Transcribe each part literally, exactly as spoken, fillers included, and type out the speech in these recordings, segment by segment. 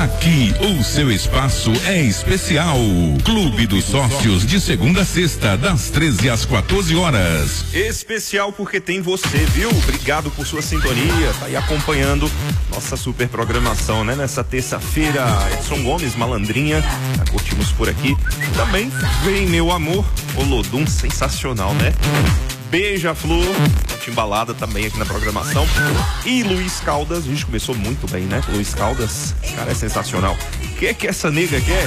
Aqui o seu espaço é especial. Clube dos Sócios, de segunda a sexta, das treze às quatorze horas. Especial porque tem você, viu? Obrigado por sua sintonia. Tá aí acompanhando nossa super programação, né? Nessa terça-feira, Edson Gomes, Malandrinha. Já curtimos por aqui. Também vem Meu Amor, Olodum, sensacional, né? Beija-Flor, timbalada também aqui na programação. E Luiz Caldas, a gente começou muito bem, né? Luiz Caldas, esse cara é sensacional. O que é que essa nega quer?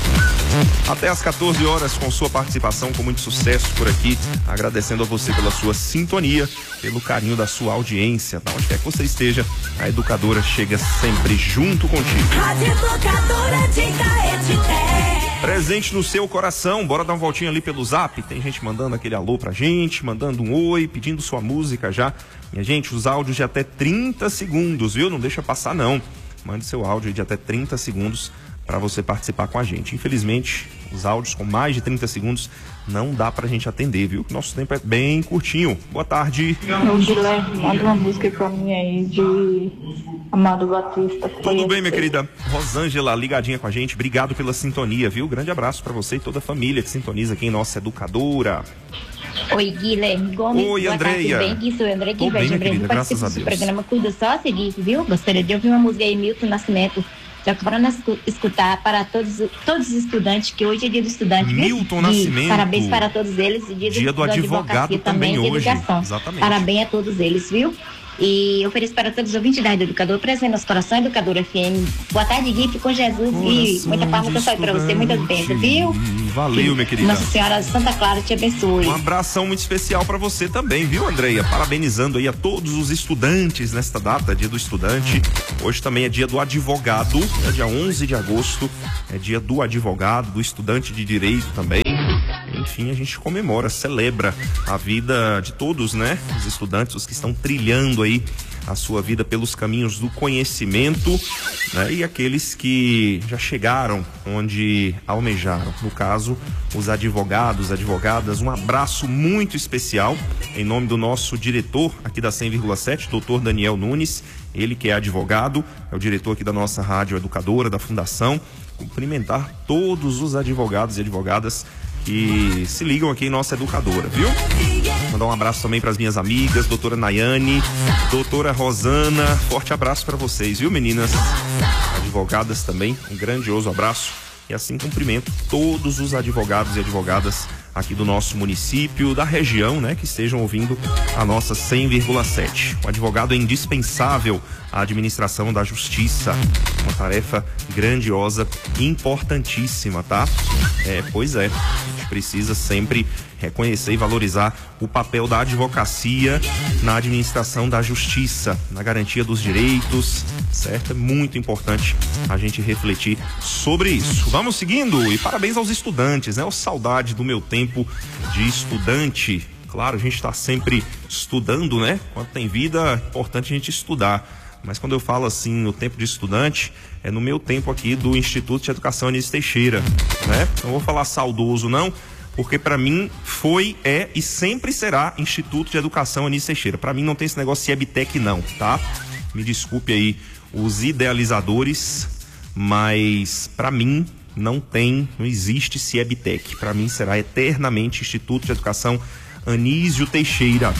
Até às quatorze horas com sua participação, com muito sucesso por aqui. Agradecendo a você pela sua sintonia, pelo carinho da sua audiência. Onde quer que você esteja, a Educadora chega sempre junto contigo. Rádio Educadora de Caetité. Presente no seu coração, bora dar uma voltinha ali pelo Zap. Tem gente mandando aquele alô pra gente, mandando um oi, pedindo sua música já. Minha gente, os áudios de até trinta segundos, viu? Não deixa passar não. Mande seu áudio de até trinta segundos para você participar com a gente. Infelizmente, os áudios com mais de trinta segundos não dá pra gente atender, viu? Nosso tempo é bem curtinho. Boa tarde. Ô, Guilherme, manda uma música pra mim aí de Amado Batista. Tudo bem, minha querida Rosângela, ligadinha com a gente. Obrigado pela sintonia, viu? Grande abraço pra você e toda a família que sintoniza aqui em nossa Educadora. Oi, Guilherme Gomes. Oi, Andreia. Tudo bem? Aqui sou a André Tô bem, minha querida, graças a do Deus. programa Cuida Só a Seguir, viu? Gostaria de ouvir uma música aí, Milton Nascimento. Já para escutar para todos, todos os estudantes, que hoje é dia do estudante. Milton e Nascimento. Parabéns para todos eles. E dia, Dia do, do advogado também também, hoje. Educação. Exatamente. Parabéns a todos eles, viu? E ofereço para todos os ouvintes da Rádio Educador, presente no nosso coração, Educadora F M. Boa tarde, Gui, com Jesus. Coração e muita paz, muita saúde para você, muitas bênçãos, viu? Valeu, minha querida. Nossa Senhora Santa Clara te abençoe. Um abração muito especial para você também, viu, Andreia? Parabenizando aí a todos os estudantes nesta data, dia do estudante. Hoje também é dia do advogado, é dia onze de agosto, é dia do advogado, do estudante de direito também. Enfim, a gente comemora, celebra a vida de todos, né? Os estudantes, os que estão trilhando aí a sua vida pelos caminhos do conhecimento, né? E aqueles que já chegaram onde almejaram. No caso, os advogados, advogadas, um abraço muito especial em nome do nosso diretor aqui da cem vírgula sete, doutor Daniel Nunes, ele que é advogado, é o diretor aqui da nossa Rádio Educadora, da Fundação. Cumprimentar todos os advogados e advogadas que se ligam aqui em nossa Educadora, viu? Mandar um abraço também para as minhas amigas, doutora Nayane, doutora Rosana, forte abraço para vocês, viu, meninas? Advogadas também, um grandioso abraço. E assim cumprimento todos os advogados e advogadas aqui do nosso município, da região, né, que estejam ouvindo a nossa cem vírgula sete. O advogado é indispensável à administração da justiça, uma tarefa grandiosa, importantíssima, tá? É, pois é, a gente precisa sempre reconhecer e valorizar o papel da advocacia na administração da justiça, na garantia dos direitos, certo? É muito importante a gente refletir sobre isso. Vamos seguindo e parabéns aos estudantes, né? Oh, saudade do meu tempo de estudante. Claro, a gente está sempre estudando, né? Quando tem vida, é importante a gente estudar. Mas quando eu falo assim, no tempo de estudante, é no meu tempo aqui do Instituto de Educação Anísio Teixeira, né? Não vou falar saudoso, não, porque para mim foi, é e sempre será Instituto de Educação Anísio Teixeira. Para mim não tem esse negócio de CIEBTEC não, tá? Me desculpe aí os idealizadores, mas para mim não tem, não existe CIEBTEC. Para mim será eternamente Instituto de Educação Anísio Teixeira.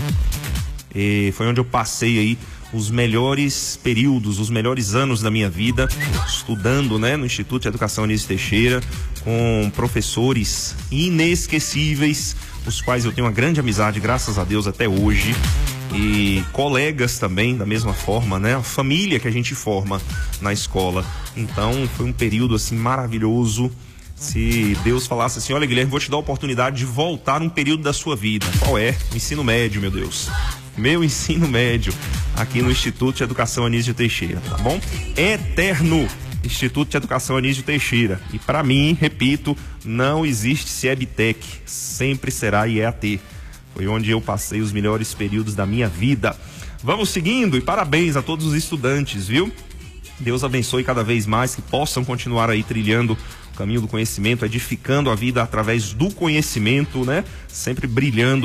E foi onde eu passei aí os melhores períodos, os melhores anos da minha vida, estudando, né, no Instituto de Educação Anísio Teixeira, com professores inesquecíveis, os quais eu tenho uma grande amizade, graças a Deus, até hoje, e colegas também, da mesma forma, né, a família que a gente forma na escola. Então, foi um período, assim, maravilhoso. Se Deus falasse assim, olha, Guilherme, vou te dar a oportunidade de voltar um período da sua vida. Qual é? O ensino médio, meu Deus. Meu ensino médio, aqui no Instituto de Educação Anísio Teixeira, tá bom? Eterno Instituto de Educação Anísio Teixeira. E para mim, repito, não existe CIEBTEC, sempre será I E A T. Foi onde eu passei os melhores períodos da minha vida. Vamos seguindo e parabéns a todos os estudantes, viu? Deus abençoe cada vez mais, que possam continuar aí trilhando o caminho do conhecimento, edificando a vida através do conhecimento, né? Sempre brilhando aí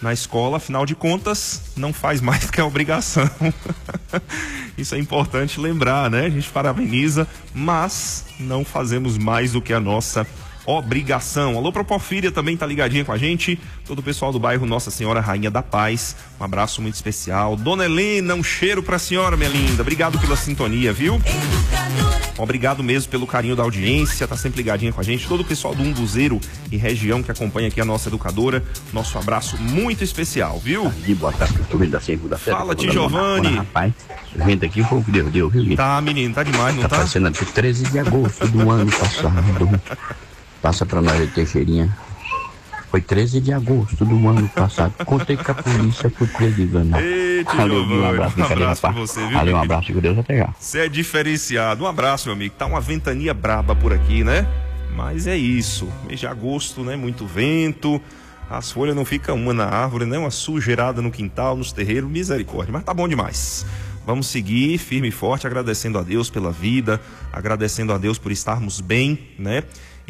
na escola, afinal de contas, não faz mais que a obrigação. Isso é importante lembrar, né? A gente parabeniza, mas não fazemos mais do que a nossa obrigação. Alô, pro Porfíria também tá ligadinha com a gente. Todo o pessoal do bairro Nossa Senhora Rainha da Paz, um abraço muito especial. Dona Helena, um cheiro pra senhora, minha linda. Obrigado pela sintonia, viu? Obrigado mesmo pelo carinho da audiência, tá sempre ligadinha com a gente. Todo o pessoal do Umbuzeiro e região que acompanha aqui a nossa educadora, nosso abraço muito especial, viu? De boa tarde, tô vendo da segunda-feira. Fala, tio Giovanni. Rapaz, vendo aqui foi o que Deus deu, viu, gente? Tá, menino, tá demais, não tá? Tá parecendo aqui treze de agosto do ano passado. Passa pra nós aí, Teixeirinha. Foi treze de agosto do ano passado. Contei com a polícia por treze anos. Ei, tio Valeu, Giovanni, um abraço, um abraço pra você, viu? Valeu, um abraço, que Deus até já. Você é diferenciado. Um abraço, meu amigo. Tá uma ventania braba por aqui, né? Mas é isso. Mês de agosto, né? Muito vento. As folhas não ficam uma na árvore, né? Uma sujeirada no quintal, nos terreiros. Misericórdia. Mas tá bom demais. Vamos seguir firme e forte, agradecendo a Deus pela vida, agradecendo a Deus por estarmos bem, né?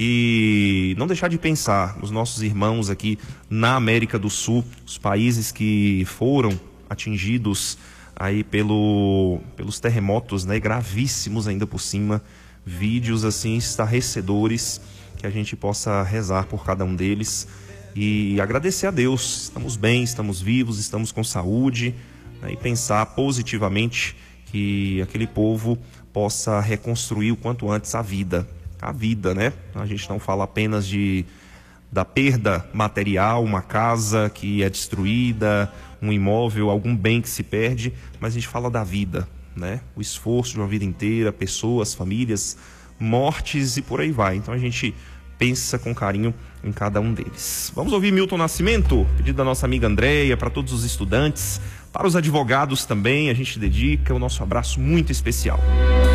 E não deixar de pensar nos nossos irmãos aqui na América do Sul, os países que foram atingidos aí pelo, pelos terremotos, né? Gravíssimos ainda por cima, vídeos assim estarrecedores, que a gente possa rezar por cada um deles e agradecer a Deus. Estamos bem, estamos vivos, estamos com saúde, né? E pensar positivamente que aquele povo possa reconstruir o quanto antes a vida. A vida, né? A gente não fala apenas de, da perda material, uma casa que é destruída, um imóvel, algum bem que se perde, mas a gente fala da vida, né? O esforço de uma vida inteira, pessoas, famílias, mortes e por aí vai. Então a gente pensa com carinho em cada um deles. Vamos ouvir Milton Nascimento, pedido da nossa amiga Andréia, para todos os estudantes, para os advogados também, a gente dedica o nosso abraço muito especial.